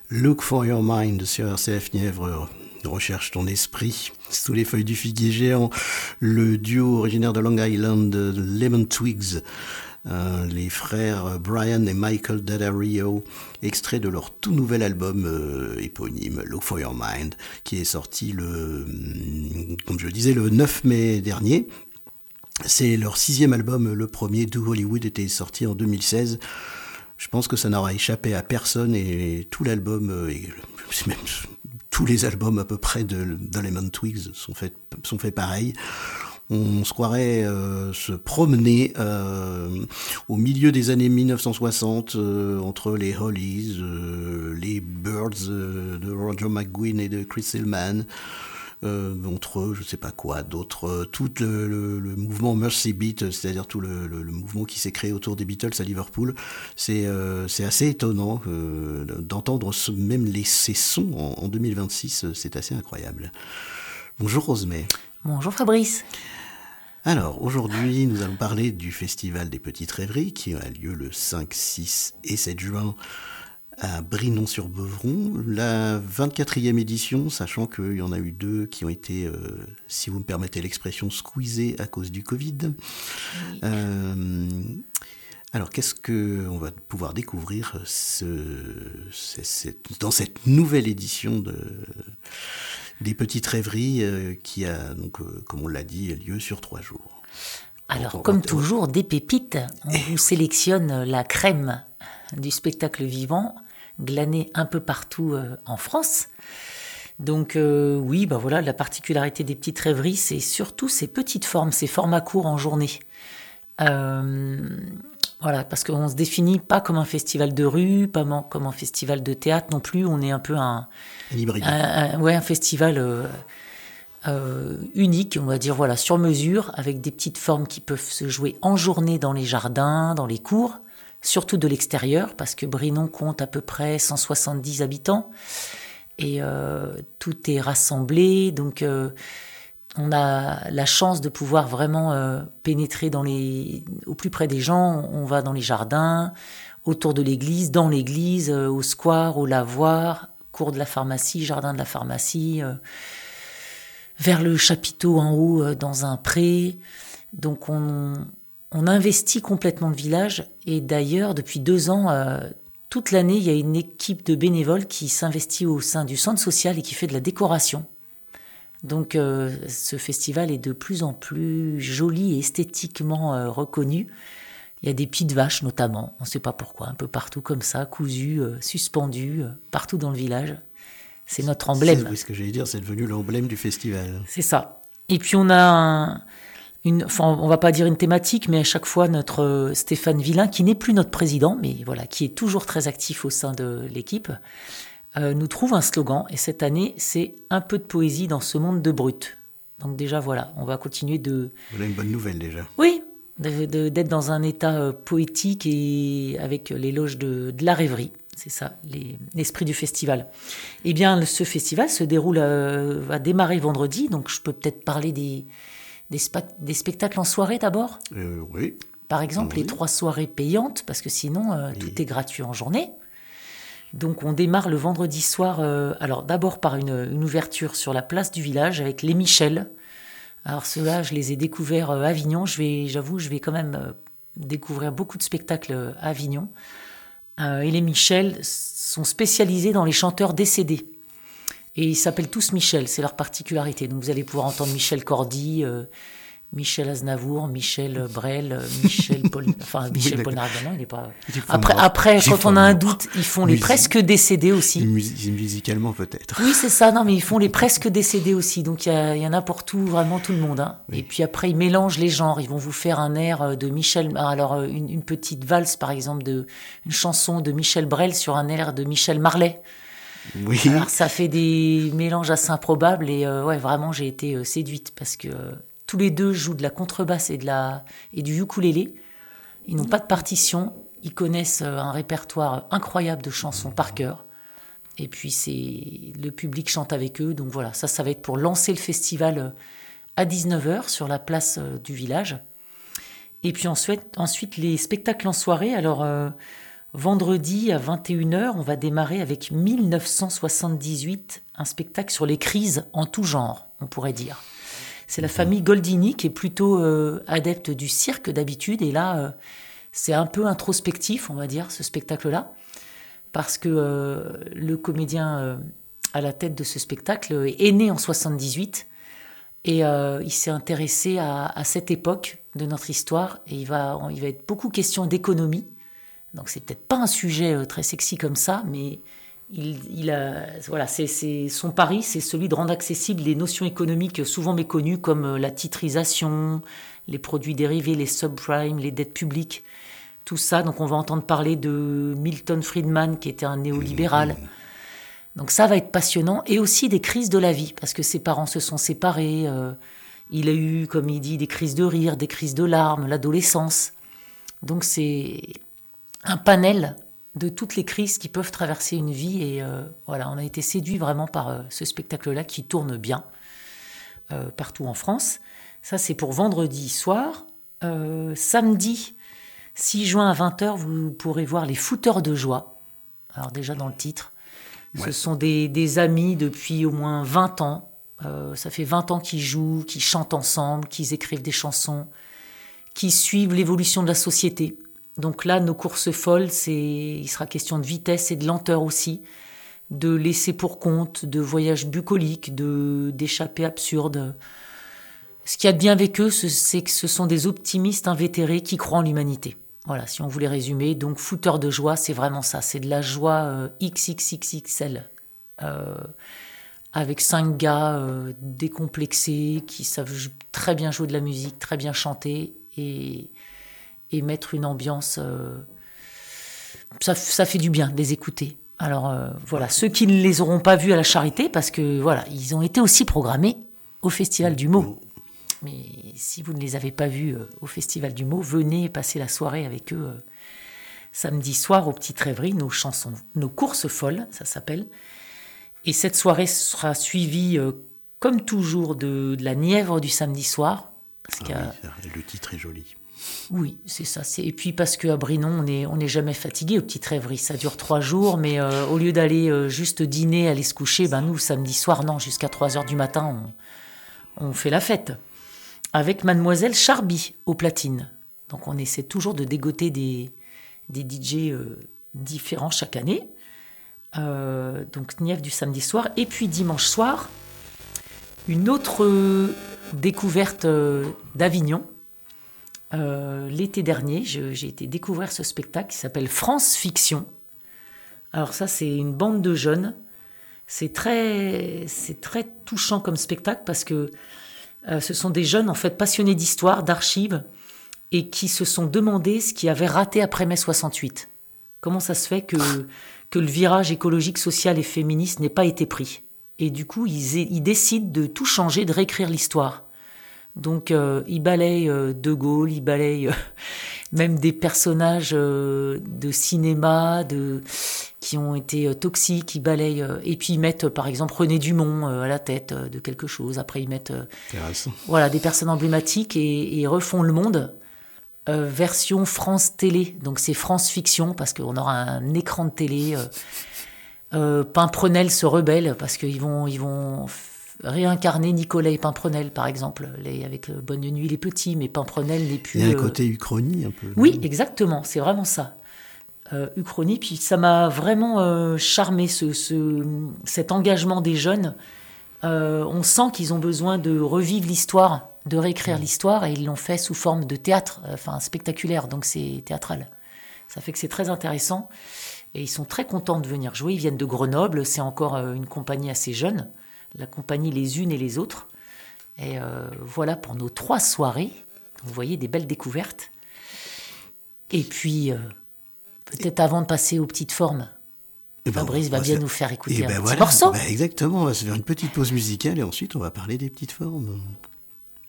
Look for your mind sur RCF Nièvre. Recherche ton esprit. Sous les feuilles du figuier géant, le duo originaire de Long Island, Lemon Twigs, les frères Brian et Michael Daddario, extrait de leur tout nouvel album éponyme Look for Your Mind, qui est sorti comme je le disais, le 9 mai dernier. C'est leur 6e album, le premier, Do Hollywood, était sorti en 2016. Je pense que ça n'aura échappé à personne et tout l'album, et même tous les albums à peu près de Lemon Twigs sont faits pareil. On se croirait se promener au milieu des années 1960 entre les Hollies, les Birds de Roger McGuinn et de Chris Hillman, entre je sais pas quoi d'autres, tout le mouvement Mercy Beat, c'est-à-dire tout le mouvement qui s'est créé autour des Beatles à Liverpool. C'est assez étonnant d'entendre même ces sons en 2026, c'est assez incroyable. Bonjour Rosemée. Bonjour Fabrice. Alors, aujourd'hui, nous allons parler du Festival des Petites Rêveries qui a lieu le 5, 6 et 7 juin à Brinon-sur-Beuvron. La 24e édition, sachant qu'il y en a eu 2 qui ont été, si vous me permettez l'expression, squeezées à cause du Covid. Alors, qu'est-ce qu'on va pouvoir découvrir dans cette nouvelle édition des Petites Rêveries qui a, donc, comme on l'a dit, lieu sur 3 jours. Alors, comme toujours, des pépites. On vous sélectionne la crème du spectacle vivant, glanée un peu partout en France. Donc, oui, voilà, la particularité des Petites Rêveries, c'est surtout ces petites formes, ces formats courts en journée. Voilà, parce qu'on ne se définit pas comme un festival de rue, pas comme un festival de théâtre non plus. On est un peu un festival unique, on va dire, voilà, sur mesure, avec des petites formes qui peuvent se jouer en journée dans les jardins, dans les cours, surtout de l'extérieur, parce que Brinon compte à peu près 170 habitants, et tout est rassemblé, donc on a la chance de pouvoir vraiment pénétrer au plus près des gens. On va dans les jardins, autour de l'église, dans l'église, au square, au lavoir, cours de la pharmacie, jardin de la pharmacie, vers le chapiteau en haut, dans un pré. Donc on investit complètement le village. Et d'ailleurs, depuis 2 ans, toute l'année, il y a une équipe de bénévoles qui s'investit au sein du centre social et qui fait de la décoration. Donc ce festival est de plus en plus joli et esthétiquement reconnu. Il y a des pieds de vache notamment, on ne sait pas pourquoi, un peu partout comme ça, cousus, suspendus, partout dans le village. C'est notre emblème. C'est ce que j'allais dire, c'est devenu l'emblème du festival. C'est ça. Et puis on a on va pas dire une thématique, mais à chaque fois notre Stéphane Villain, qui n'est plus notre président, mais voilà, qui est toujours très actif au sein de l'équipe, nous trouve un slogan, et cette année, c'est « Un peu de poésie dans ce monde de brut ». Donc déjà, voilà, on va continuer de... Voilà une bonne nouvelle déjà. Oui, d'être dans un état poétique et avec l'éloge de la rêverie. C'est ça, l'esprit du festival. Eh bien, ce festival va démarrer vendredi, donc je peux peut-être parler des spectacles en soirée d'abord. Oui. Par exemple, les 3 soirées payantes, parce que sinon, tout est gratuit en journée. Donc on démarre le vendredi soir, alors d'abord par une ouverture sur la place du village avec les Michel. Alors ceux-là, je les ai découverts à Avignon. J'avoue, je vais quand même découvrir beaucoup de spectacles à Avignon. Et les Michel sont spécialisés dans les chanteurs décédés. Et ils s'appellent tous Michel, c'est leur particularité. Donc vous allez pouvoir entendre Michel Cordy, Michel Aznavour, Michel Brel, Michel Polnareff, non, il n'est pas... Après, quand on a un doute, ils font les presque décédés aussi. Musicalement peut-être. Oui, c'est ça, non, mais ils font les presque décédés aussi. Donc il y en a pour tout, vraiment tout le monde. Hein. Oui. Et puis après, ils mélangent les genres. Ils vont vous faire un air de Michel... Alors, une petite valse, par exemple, une chanson de Michel Brel sur un air de Michel Marlet. Oui. Alors ça fait des mélanges assez improbables. Et vraiment, j'ai été séduite parce que... tous les deux jouent de la contrebasse et du ukulélé. Ils n'ont pas de partition. Ils connaissent un répertoire incroyable de chansons par cœur. Et puis, le public chante avec eux. Donc voilà, ça va être pour lancer le festival à 19h sur la place du village. Et puis ensuite les spectacles en soirée. Alors, vendredi à 21h, on va démarrer avec 1978, un spectacle sur les crises en tout genre, on pourrait dire. C'est la famille Goldini qui est plutôt adepte du cirque d'habitude, et là, c'est un peu introspectif, on va dire, ce spectacle-là, parce que le comédien à la tête de ce spectacle est né en 78, et il s'est intéressé à cette époque de notre histoire, et il va être beaucoup question d'économie. Donc c'est peut-être pas un sujet très sexy comme ça, mais voilà, c'est son pari, c'est celui de rendre accessibles les notions économiques souvent méconnues comme la titrisation, les produits dérivés, les subprimes, les dettes publiques, tout ça. Donc on va entendre parler de Milton Friedman qui était un néolibéral. Donc ça va être passionnant, et aussi des crises de la vie, parce que ses parents se sont séparés, il a eu, comme il dit, des crises de rire, des crises de larmes, l'adolescence. Donc c'est un panel de toutes les crises qui peuvent traverser une vie, et voilà, on a été séduits vraiment par ce spectacle-là qui tourne bien partout en France. Ça, c'est pour vendredi soir. Samedi 6 juin à 20h, vous pourrez voir les Footeurs de joie. Alors déjà dans le titre, ce sont des amis depuis au moins 20 ans. Ça fait 20 ans qu'ils jouent, qu'ils chantent ensemble, qu'ils écrivent des chansons, qui suivent l'évolution de la société. Donc là, nos courses folles, il sera question de vitesse et de lenteur aussi, de laisser pour compte, de voyages bucoliques, d'échappées absurdes. Ce qu'il y a de bien avec eux, c'est que ce sont des optimistes invétérés qui croient en l'humanité. Voilà, si on voulait résumer. Donc, Footeurs de joie, c'est vraiment ça. C'est de la joie XXXXL. Avec 5 gars décomplexés qui savent très bien jouer de la musique, très bien chanter et mettre une ambiance. Ça fait du bien de les écouter. Alors voilà, ceux qui ne les auront pas vus à la Charité, parce que voilà, ils ont été aussi programmés au Festival du Mot. Mais si vous ne les avez pas vus au Festival du Mot, venez passer la soirée avec eux samedi soir aux Petites Rêveries, nos courses folles, ça s'appelle. Et cette soirée sera suivie, comme toujours, de la Nièvre du samedi soir. Oui, le titre est joli. Oui, c'est ça. Et puis parce qu'à Brinon, on n'est jamais fatigué aux Petites Rêveries. Ça dure 3 jours, mais au lieu d'aller juste dîner, aller se coucher, nous, samedi soir, non, jusqu'à 3h du matin, on fait la fête. Avec Mademoiselle Charby aux platines. Donc on essaie toujours de dégoter des DJ différents chaque année. Donc Nièvre du samedi soir. Et puis dimanche soir, une autre découverte d'Avignon. L'été dernier, j'ai été découvrir ce spectacle qui s'appelle France Fiction. Alors ça, c'est une bande de jeunes. C'est très touchant comme spectacle parce que ce sont des jeunes en fait passionnés d'histoire, d'archives, et qui se sont demandé ce qui avait raté après mai 68. Comment ça se fait que le virage écologique, social et féministe n'ait pas été pris. Et du coup, ils décident de tout changer, de réécrire l'histoire. Donc, ils balayent De Gaulle, ils balayent même des personnages de cinéma qui ont été toxiques, ils balayent. Et puis, ils mettent, par exemple, René Dumont à la tête de quelque chose. Après, ils mettent voilà, des personnes emblématiques et ils refont le monde. Version France Télé, donc c'est France Fiction, parce qu'on aura un écran de télé. Pimprenel se rebelle, parce qu'ils vont réincarner Nicolas et Pimprenel, par exemple, avec Bonne Nuit les Petits, mais Pimprenel n'est plus... Il y a un côté Uchronie, un peu. Oui, exactement, c'est vraiment ça. Uchronie, puis ça m'a vraiment charmé, cet engagement des jeunes. On sent qu'ils ont besoin de revivre l'histoire, de réécrire l'histoire, et ils l'ont fait sous forme de théâtre, spectaculaire, donc c'est théâtral. Ça fait que c'est très intéressant, et ils sont très contents de venir jouer. Ils viennent de Grenoble, c'est encore une compagnie assez jeune, la compagnie Les Unes et les Autres. Et voilà pour nos 3 soirées. Vous voyez, des belles découvertes. Et puis, peut-être avant de passer aux petites formes, Fabrice va bien nous faire écouter un petit morceau. Exactement, on va se faire une petite pause musicale et ensuite on va parler des petites formes.